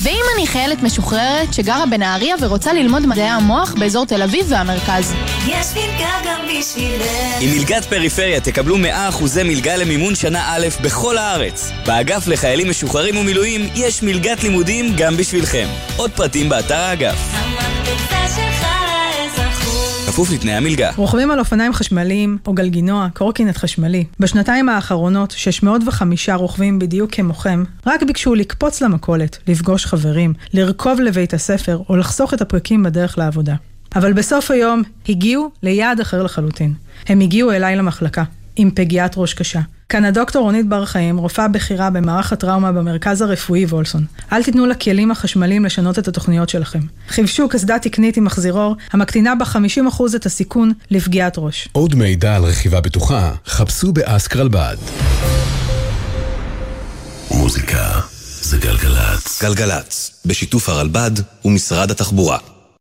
ואם אני חיילת משוחררת שגרה בנהריה ורוצה ללמוד מדעי המוח באזור תל אביב והמרכז. יש מלגה גם בשבילך. עם מלגת פריפריה תקבלו 100% מלגה למימון שנה א' בכל הארץ. באגף לחיילים משוחררים ומילואים יש מלגת לימודים גם בשבילכם. עוד פרטים באתר האגף. המקפצה שלך לאזרחות. כפוף לתנאי המלגה. רוכבים על אופניים חשמליים או גלגינוע, קורקינט חשמלי. בשנתיים האחרונות 605 רוכבים בדיוק כמוכם רק ביקשו לקפוץ למכולת, לפגוש חברים, לרכוב לבית הספר או לחסוך את הפרקים בדרך לעבודה. אבל בסוף היום הגיעו ליעד אחר לחלוטין. הם הגיעו אליי למחלקה עם פגיעת ראש קשה. כאן הדוקטור רונית בר חיים, רופאה בכירה במערך הטראומה במרכז הרפואי וולסון. אל תיתנו לכלים החשמליים לשנות את התוכניות שלכם. חיפשו קסדה תקנית עם מחזירור, המקטינה ב-50% את הסיכון לפגיעת ראש. עוד מידע על רכיבה בטוחה, חפשו באסק רלב"ד. מוזיקה זה גלגלץ. גלגלץ, בשיתוף הרלב"ד ומשרד התחבורה.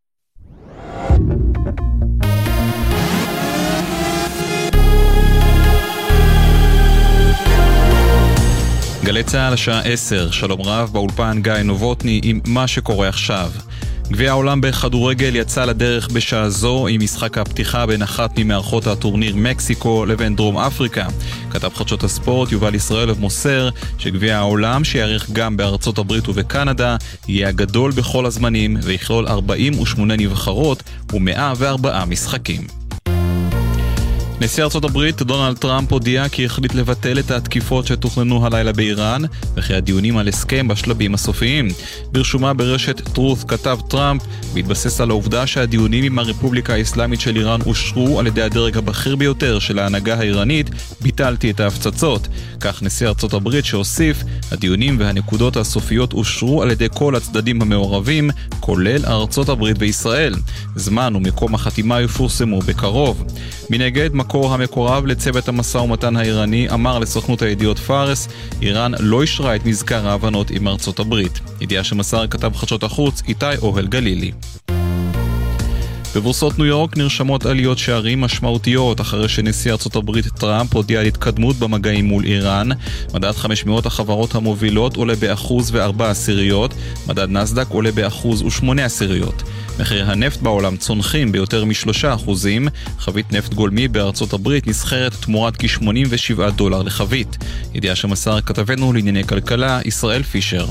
גלי צהל השעה 10, שלום רב, באולפן גיא נובוטני עם מה שקורה עכשיו. גביע העולם בכדורגל יצא לדרך בשעה זו עם משחק הפתיחה בין אחת ממערכות הטורניר מקסיקו לבין דרום אפריקה. כתב חדשות הספורט יובל ישראלוב מוסר שגביע העולם שיערך גם בארצות הברית ובקנדה יהיה הגדול בכל הזמנים ויכלול 48 נבחרות ו104 משחקים. נשיא ארצות הברית דונלד טראמפ הודיע כי החליט לבטל את התקיפות שתוכננו הלילה באיראן וכי הדיונים על הסכם בשלבים הסופיים. ברשומה ברשת טרוס כתב טראמפ בהתבסס על העובדה שהדיונים עם הרפובליקה האסלאמית של איראן אושרו על ידי הדרג הבכיר ביותר של ההנהגה האיראנית, ביטלתי את ההפצצות. כך נשיא ארצות הברית שהוסיף, הדיונים והנקודות הסופיות אושרו על ידי כל הצדדים המעורבים, כולל ארצות הברית וישראל. זמן ומקום החתימה יפורסמו בקרוב. מנגד, מקור המקורב לצוות המשא ומתן האיראני אמר לסוכנות הידיעות פארס, איראן לא אישרה את מזכר ההבנות עם ארצות הברית. ידיעה שמסר כתב חדשות החוץ איתי אוהל גלילי. בבורסות ניו יורק נרשמות עליות שערים משמעותיות אחרי שנשיא ארצות הברית טראמפ הודיע על התקדמות במגעים מול איראן. מדד 500 החברות המובילות עולה ב1.4%, מדד נסדק עולה ב1.8%. מחיר הנפט בעולם צונחים ביותר מ3%, חבית נפט גולמי בארצות הברית נסחרת תמורת כ$87 לחבית. ידיעה שמסר כתבנו לענייני כלכלה ישראל פישר.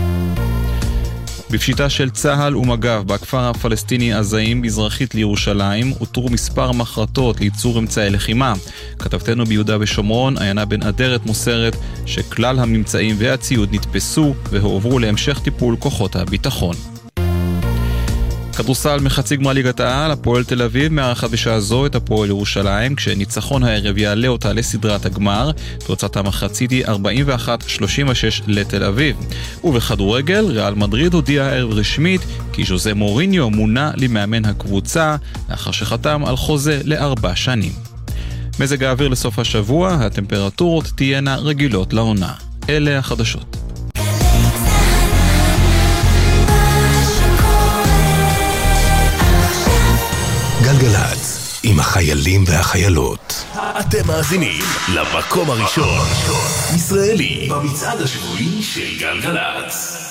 בפשיטה של צהל ומג"ב בכפר הפלסטיני עזאים מזרחית לירושלים הותרו מספר מחרטות לייצור אמצעי לחימה. כתבתנו ביהודה ושומרון עיינה בן אדרת מוסרת שכלל הממצאים והציוד נתפסו והועברו להמשך טיפול כוחות הביטחון. כדורסל מחצי גמר ליגת העל, הפועל תל אביב מארחת בשעה זו את הפועל ירושלים, כשניצחון הערב יעלה אותה לסדרת הגמר. תוצאת המחצית היא 41-36 לתל אביב. ובכדורגל, ריאל מדריד הודיע הערב רשמית כי ז'וזה מוריניו מונה למאמן הקבוצה, לאחר שחתם על חוזה ל4 שנים. מזג האוויר לסוף השבוע, הטמפרטורות תהיינה רגילות לעונה. אלה החדשות. גלגלץ, עם החיילים והחיילות. אתם מאזינים למקום הראשון ישראלי במצעד השבועי של גלגלץ.